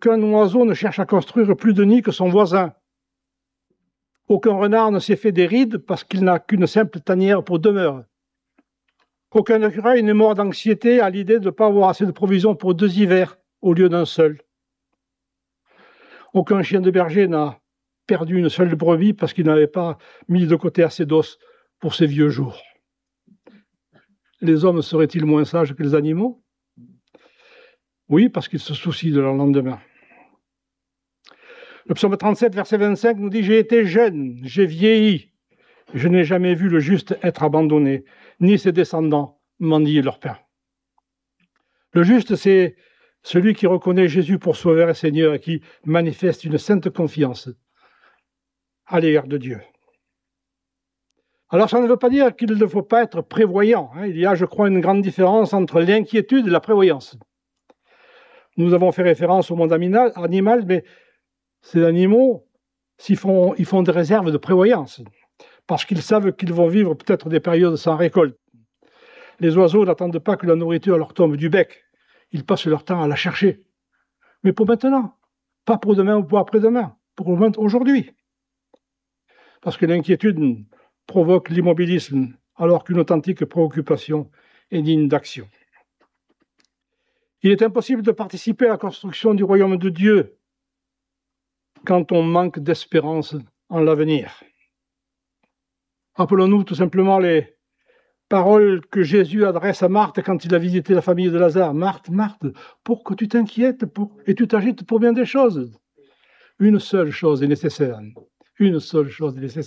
Aucun oiseau ne cherche à construire plus de nids que son voisin. Aucun renard ne s'est fait des rides parce qu'il n'a qu'une simple tanière pour demeure. Aucun écureuil n'est mort d'anxiété à l'idée de ne pas avoir assez de provisions pour 2 hivers au lieu d'un seul. Aucun chien de berger n'a perdu une seule brebis parce qu'il n'avait pas mis de côté assez d'os pour ses vieux jours. Les hommes seraient-ils moins sages que les animaux? Oui, parce qu'ils se soucient de leur lendemain. Le psaume 37, verset 25 nous dit « J'ai été jeune, j'ai vieilli, je n'ai jamais vu le juste être abandonné, ni ses descendants mendier leur pain. » Le juste, c'est celui qui reconnaît Jésus pour Sauveur et Seigneur et qui manifeste une sainte confiance à l'égard de Dieu. Alors, ça ne veut pas dire qu'il ne faut pas être prévoyant. Il y a, je crois, une grande différence entre l'inquiétude et la prévoyance. Nous avons fait référence au monde animal, mais ces animaux, ils font des réserves de prévoyance, parce qu'ils savent qu'ils vont vivre peut-être des périodes sans récolte. Les oiseaux n'attendent pas que la nourriture leur tombe du bec. Ils passent leur temps à la chercher. Mais pour maintenant, pas pour demain ou pour après-demain, pour aujourd'hui. Parce que l'inquiétude provoque l'immobilisme, alors qu'une authentique préoccupation est digne d'action. Il est impossible de participer à la construction du royaume de Dieu quand on manque d'espérance en l'avenir. Rappelons-nous tout simplement les paroles que Jésus adresse à Marthe quand il a visité la famille de Lazare. « Marthe, Marthe, pourquoi tu t'inquiètes et tu t'agites pour bien des choses? Une seule chose est nécessaire. Une seule chose est nécessaire. »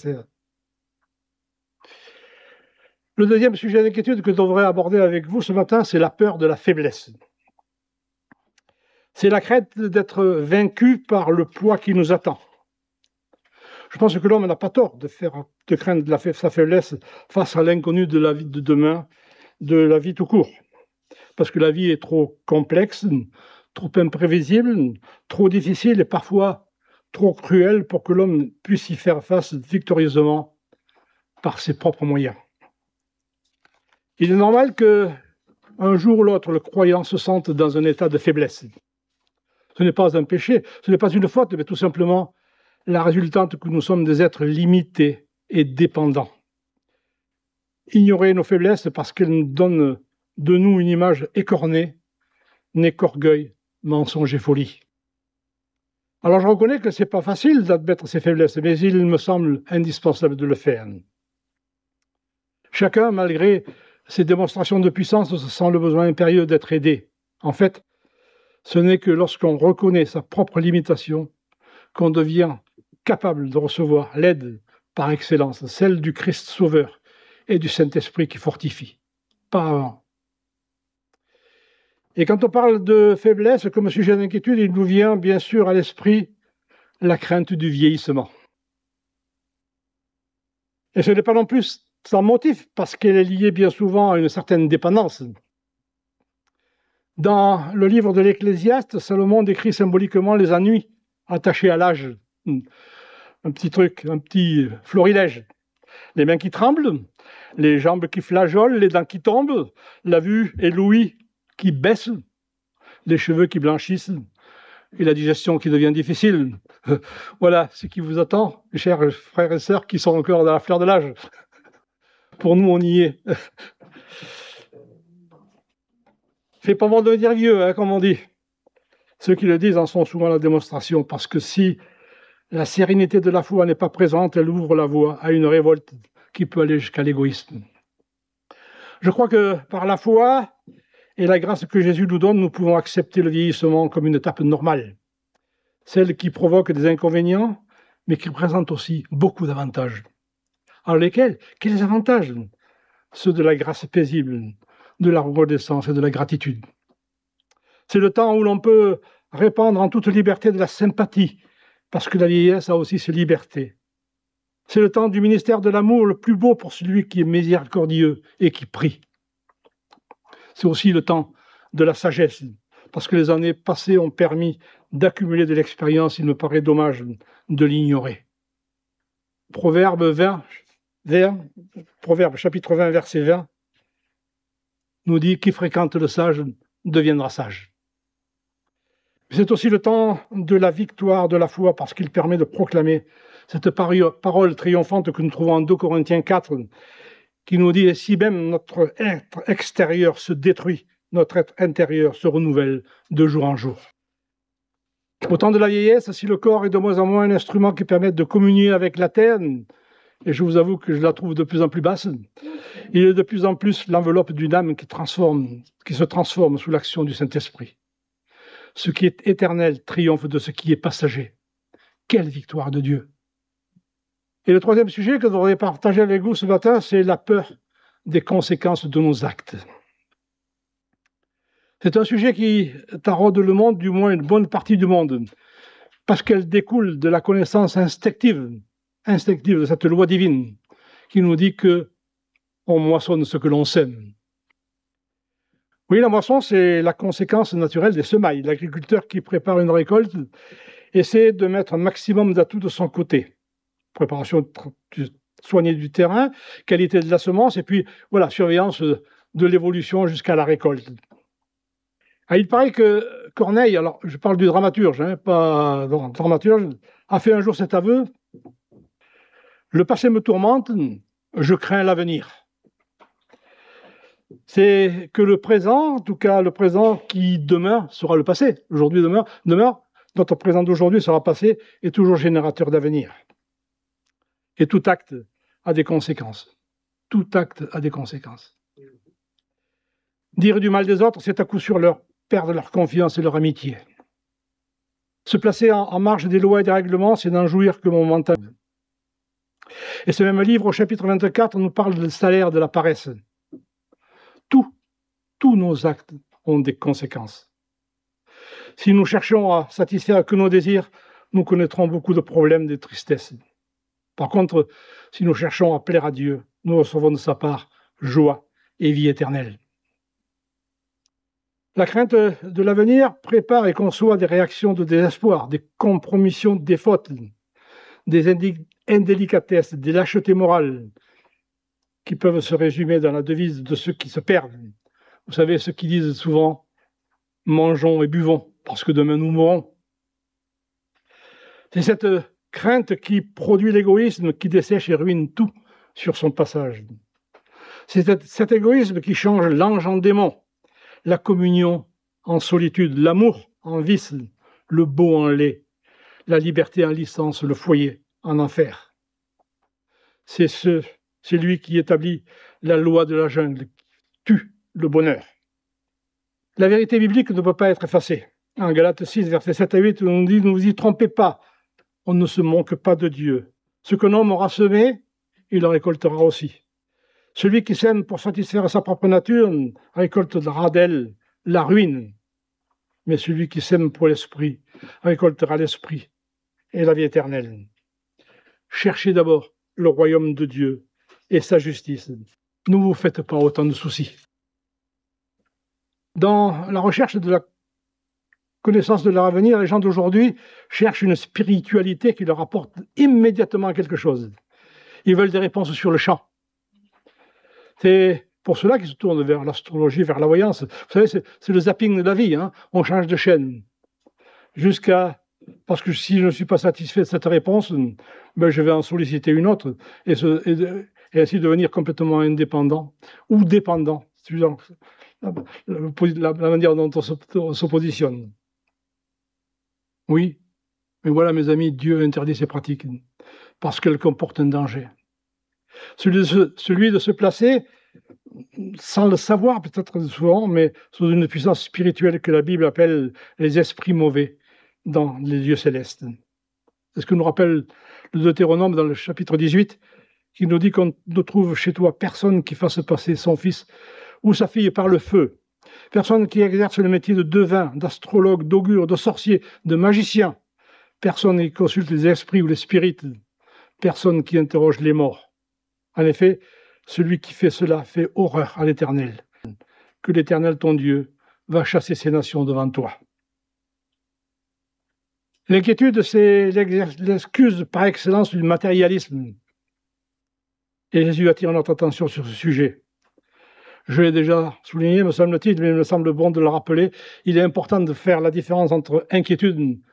Le deuxième sujet d'inquiétude que je devrais aborder avec vous ce matin, c'est la peur de la faiblesse. C'est la crainte d'être vaincu par le poids qui nous attend. Je pense que l'homme n'a pas tort de craindre sa faiblesse face à l'inconnu de la vie de demain, de la vie tout court. Parce que la vie est trop complexe, trop imprévisible, trop difficile et parfois trop cruelle pour que l'homme puisse y faire face victorieusement par ses propres moyens. Il est normal qu'un jour ou l'autre, le croyant se sente dans un état de faiblesse. Ce n'est pas un péché, ce n'est pas une faute, mais tout simplement la résultante que nous sommes des êtres limités et dépendants. Ignorer nos faiblesses parce qu'elles nous donnent de nous une image écornée, n'est qu'orgueil, mensonge et folie. Alors je reconnais que ce n'est pas facile d'admettre ces faiblesses, mais il me semble indispensable de le faire. Chacun, malgré ses démonstrations de puissance, sent le besoin impérieux d'être aidé. En fait, ce n'est que lorsqu'on reconnaît sa propre limitation qu'on devient capable de recevoir l'aide par excellence, celle du Christ Sauveur et du Saint-Esprit qui fortifie. Pas avant. Et quand on parle de faiblesse comme sujet d'inquiétude, il nous vient bien sûr à l'esprit la crainte du vieillissement. Et ce n'est pas non plus sans motif, parce qu'elle est liée bien souvent à une certaine dépendance. Dans le livre de l'Ecclésiaste, Salomon décrit symboliquement les ennuis attachés à l'âge. Un petit truc, un petit florilège. Les mains qui tremblent, les jambes qui flageolent, les dents qui tombent, la vue et l'ouïe qui baissent, les cheveux qui blanchissent et la digestion qui devient difficile. Voilà ce qui vous attend, mes chers frères et sœurs qui sont encore dans la fleur de l'âge. Pour nous, on y est. C'est pas bon de dire vieux, comme on dit. Ceux qui le disent en sont souvent la démonstration, parce que si la sérénité de la foi n'est pas présente, elle ouvre la voie à une révolte qui peut aller jusqu'à l'égoïsme. Je crois que par la foi et la grâce que Jésus nous donne, nous pouvons accepter le vieillissement comme une étape normale, celle qui provoque des inconvénients, mais qui présente aussi beaucoup d'avantages. Alors lesquels? Quels avantages? Ceux de la grâce paisible, de la reconnaissance et de la gratitude. C'est le temps où l'on peut répandre en toute liberté de la sympathie, parce que la vieillesse a aussi ses libertés. C'est le temps du ministère de l'amour le plus beau pour celui qui est miséricordieux et qui prie. C'est aussi le temps de la sagesse, parce que les années passées ont permis d'accumuler de l'expérience. Il me paraît dommage de l'ignorer. Proverbe chapitre 20, verset 20, nous dit « Qui fréquente le sage deviendra sage ». C'est aussi le temps de la victoire de la foi parce qu'il permet de proclamer cette parole triomphante que nous trouvons en 2 Corinthiens 4 qui nous dit « Et si même notre être extérieur se détruit, notre être intérieur se renouvelle de jour en jour. » Au temps de la vieillesse, si le corps est de moins en moins un instrument qui permet de communier avec la terre, et je vous avoue que je la trouve de plus en plus basse, il est de plus en plus l'enveloppe d'une âme qui se transforme sous l'action du Saint-Esprit. Ce qui est éternel triomphe de ce qui est passager. Quelle victoire de Dieu! Et le troisième sujet que je voudrais partager avec vous ce matin, c'est la peur des conséquences de nos actes. C'est un sujet qui taraude le monde, du moins une bonne partie du monde, parce qu'elle découle de la connaissance instinctive de cette loi divine qui nous dit que on moissonne ce que l'on sème. Oui, la moisson, c'est la conséquence naturelle des semailles. L'agriculteur qui prépare une récolte essaie de mettre un maximum d'atouts de son côté. Préparation soignée du terrain, qualité de la semence, et puis voilà, surveillance de l'évolution jusqu'à la récolte. Ah, il paraît que Corneille, alors je parle du dramaturge, pas dramaturge, a fait un jour cet aveu: le passé me tourmente, je crains l'avenir. C'est que le présent, en tout cas le présent qui demeure, sera le passé. Aujourd'hui demeure, notre présent d'aujourd'hui sera passé et toujours générateur d'avenir. Et tout acte a des conséquences. Tout acte a des conséquences. Dire du mal des autres, c'est à coup sûr perdre leur confiance et leur amitié. Se placer en marge des lois et des règlements, c'est n'en jouir que momentanément. Et ce même livre, au chapitre 24, nous parle du salaire de la paresse. Tous nos actes ont des conséquences. Si nous cherchons à satisfaire que nos désirs, nous connaîtrons beaucoup de problèmes, de tristesses. Par contre, si nous cherchons à plaire à Dieu, nous recevons de sa part joie et vie éternelle. La crainte de l'avenir prépare et conçoit des réactions de désespoir, des compromissions, des fautes, des indélicatesses, des lâchetés morales qui peuvent se résumer dans la devise de ceux qui se perdent. Vous savez, ceux qui disent souvent « mangeons et buvons, parce que demain nous mourrons ». C'est cette crainte qui produit l'égoïsme, qui dessèche et ruine tout sur son passage. C'est cet égoïsme qui change l'ange en démon, la communion en solitude, l'amour en vice, le beau en laid, la liberté en licence, le foyer en enfer. C'est lui qui établit la loi de la jungle, qui tue le bonheur. La vérité biblique ne peut pas être effacée. En Galates 6, versets 7 à 8, on dit « Ne vous y trompez pas, on ne se moque pas de Dieu. Ce qu'un homme aura semé, il le récoltera aussi. Celui qui sème pour satisfaire sa propre nature récoltera d'elle la ruine. Mais celui qui sème pour l'esprit récoltera l'esprit et la vie éternelle. Cherchez d'abord le royaume de Dieu et sa justice. Ne vous faites pas autant de soucis. » Dans la recherche de la connaissance de leur avenir, les gens d'aujourd'hui cherchent une spiritualité qui leur apporte immédiatement quelque chose. Ils veulent des réponses sur le champ. C'est pour cela qu'ils se tournent vers l'astrologie, vers la voyance. Vous savez, c'est le zapping de la vie. On change de chaîne. Parce que si je ne suis pas satisfait de cette réponse, je vais en solliciter une autre et ainsi devenir complètement indépendant ou dépendant, suivant la manière dont on se positionne. Oui, mais voilà, mes amis, Dieu interdit ces pratiques parce qu'elles comportent un danger. Celui de se placer, sans le savoir peut-être souvent, mais sous une puissance spirituelle que la Bible appelle les esprits mauvais dans les lieux célestes. C'est ce que nous rappelle le Deutéronome dans le chapitre 18, qui nous dit qu'on ne trouve chez toi personne qui fasse passer son fils ou sa fille par le feu, personne qui exerce le métier de devin, d'astrologue, d'augure, de sorcier, de magicien, personne qui consulte les esprits ou les spirites, personne qui interroge les morts. En effet, celui qui fait cela fait horreur à l'Éternel, que l'Éternel, ton Dieu, va chasser ces nations devant toi. L'inquiétude, c'est l'excuse par excellence du matérialisme. Et Jésus attire notre attention sur ce sujet. Je l'ai déjà souligné, me semble-t-il, mais il me semble bon de le rappeler. Il est important de faire la différence entre inquiétude